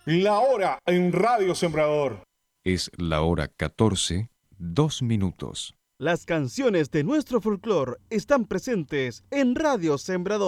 La hora en Radio Sembrador. Es la hora 14, 2 minutos. Las canciones de nuestro folclore están presentes en Radio Sembrador.